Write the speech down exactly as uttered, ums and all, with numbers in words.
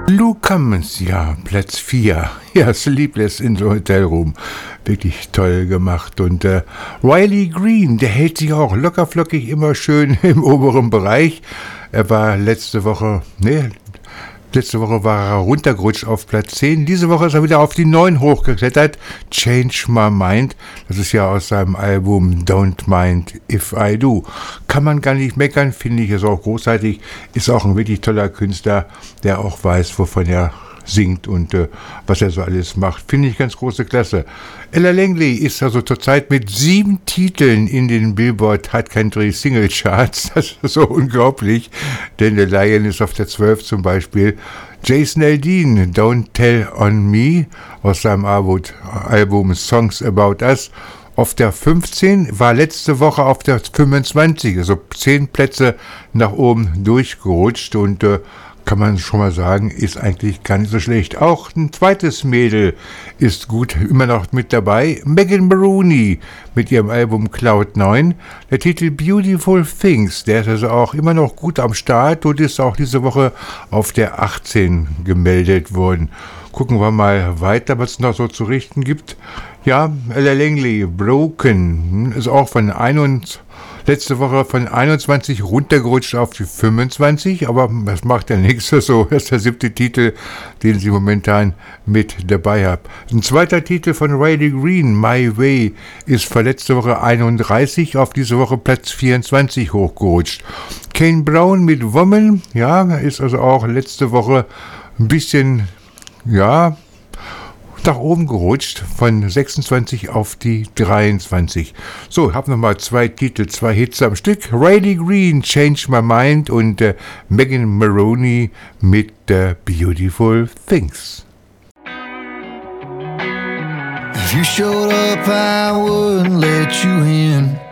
Lou Commons, ja, Platz vier. Ja, Sleepless in the Hotel Room. Wirklich toll gemacht. Und äh, Riley Green, der hält sich auch lockerflockig immer schön im oberen Bereich. Er war letzte Woche, ne, letzte Woche war er runtergerutscht auf Platz zehn. Diese Woche ist er wieder auf die neun hochgeklettert. Change My Mind. Das ist ja aus seinem Album Don't Mind If I Do. Kann man gar nicht meckern, finde ich, ist auch großartig. Ist auch ein wirklich toller Künstler, der auch weiß, wovon er singt und äh, was er so alles macht. Finde ich ganz große Klasse. Ella Langley ist also zurzeit mit sieben Titeln in den Billboard Hot Country Single Charts. Das ist so unglaublich, denn The Lion ist auf der zwölf zum Beispiel. Jason Aldean, Don't Tell on Me, aus seinem Album Songs About Us, auf der fünfzehn, war letzte Woche auf der fünfundzwanzig, also zehn Plätze nach oben durchgerutscht und äh, kann man schon mal sagen, ist eigentlich gar nicht so schlecht. Auch ein zweites Mädel ist gut immer noch mit dabei. Megan Maroney mit ihrem Album Cloud neun. Der Titel Beautiful Things, der ist also auch immer noch gut am Start und ist auch diese Woche auf der achtzehn gemeldet worden. Gucken wir mal weiter, was es noch so zu richten gibt. Ja, Ella Langley, Broken, ist auch von einundzwanzig, letzte Woche von einundzwanzig runtergerutscht auf die fünfundzwanzig, aber das macht ja nichts. So ist der siebte Titel, den sie momentan mit dabei hat. Ein zweiter Titel von Riley Green, My Way, ist für letzte Woche einunddreißig, auf diese Woche Platz vierundzwanzig hochgerutscht. Kane Brown mit Woman, ja, ist also auch letzte Woche ein bisschen, ja, nach oben gerutscht, von sechsundzwanzig auf die dreiundzwanzig. So, hab nochmal zwei Titel, zwei Hits am Stück. Riley Green, Change My Mind und äh, Megan Maroney mit äh, Beautiful Things. If you showed up, I wouldn't let you in.